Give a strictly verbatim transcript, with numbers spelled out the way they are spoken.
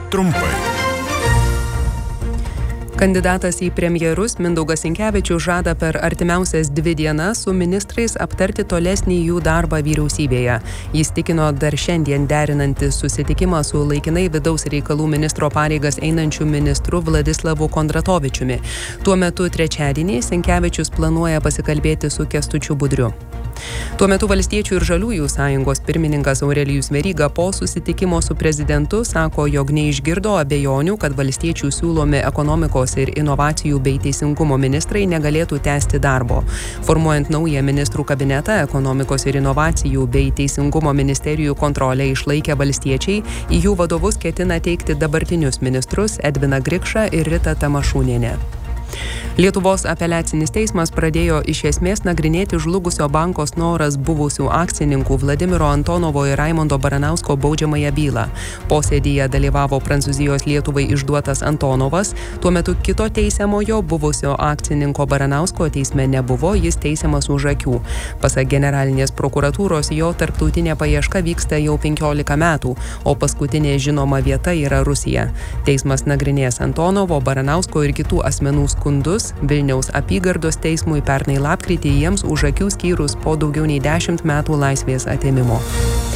trumpai. Kandidatas į premjerus Mindaugas Sinkevičius žada per artimiausias dvi dienas su ministrais aptarti tolesnį jų darbą vyriausybėje. Jis tikino dar šiandien derinantis susitikimą su laikinai vidaus reikalų ministro pareigas einančiu ministru Vladislavu Kondratovičiumi. Tuo metu trečiadienį Sinkevičius planuoja pasikalbėti su Kęstučiu Budriu. Tuo metu Valstiečių ir Žaliųjų sąjungos pirmininkas Aurelijus Veryga po susitikimo su prezidentu sako, jog neišgirdo abejonių, kad valstiečių siūlomi ekonomikos ir inovacijų bei teisingumo ministrai negalėtų tęsti darbo. Formuojant naują ministrų kabinetą, ekonomikos ir inovacijų bei teisingumo ministerijų kontrolę išlaikę valstiečiai, į jų vadovus ketina teikti dabartinius ministrus Edviną Grikšą ir Ritą Tamašūnienę. Lietuvos apeliacinis teismas pradėjo iš esmės nagrinėti žlugusio banko Snoras buvusių akcininkų Vladimiro Antonovo ir Raimondo Baranausko baudžiamąją bylą. Posėdyje dalyvavo Prancūzijos Lietuvai išduotas Antonovas, tuo metu kito teisiamojo buvusio akcininko Baranausko teisme nebuvo, jis teisiamas už akių. Pasak generalinės prokuratūros, jo tarptautinė paieška vyksta jau penkiolika metų, o paskutinė žinoma vieta yra Rusija. Teismas nagrinės Antonovo, Baranausko ir kitų asmenų skundus. Vilniaus apygardos teismui pernai lapkritį jiems už akių skyrus po daugiau nei dešimt metų laisvės atėmimo.